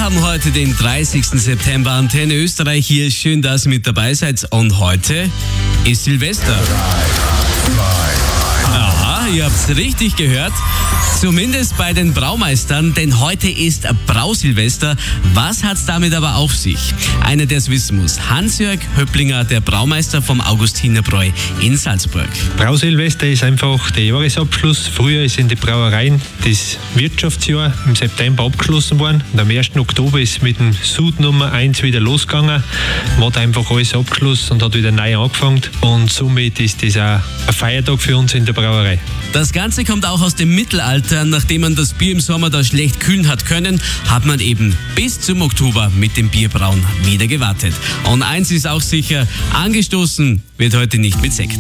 haben heute den 30. September. Antenne Österreich hier. Schön, dass ihr mit dabei seid. Und heute ist Silvester. Aha, ihr habt's richtig gehört. Zumindest bei den Braumeistern, denn heute ist Brausilvester. Was hat's damit aber auf sich? Einer, der es wissen muss. Hans-Jörg Höpplinger, der Braumeister vom Augustinerbräu in Salzburg. Brausilvester ist einfach der Jahresabschluss. Früher ist in den Brauereien das Wirtschaftsjahr im September abgeschlossen worden. Und am 1. Oktober ist mit dem Sud Nummer 1 wieder losgegangen. Man hat einfach alles abgeschlossen und hat wieder neu angefangen. Und somit ist das auch ein Feiertag für uns in der Brauerei. Das Ganze kommt auch aus dem Mittelalter. Nachdem man das Bier im Sommer da schlecht kühlen hat können, hat man eben bis zum Oktober mit dem Bierbrauen wieder gewartet. Und eins ist auch sicher, angestoßen wird heute nicht mit Sekt.